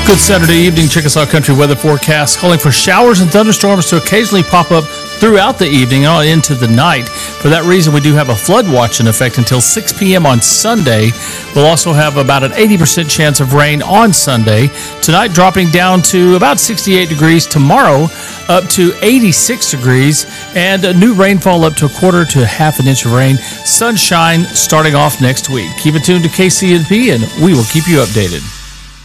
Good Saturday evening, Chickasaw Country weather forecast calling for showers and thunderstorms to occasionally pop up throughout the evening on into the night. For that reason, we do have a flood watch in effect until 6 p.m. on Sunday. We'll also have about an 80% chance of rain on Sunday. Tonight dropping down to about 68 degrees. Tomorrow up to 86 degrees. And a new rainfall up to a quarter to a half an inch of rain. Sunshine starting off next week. Keep it tuned to KCNP and we will keep you updated.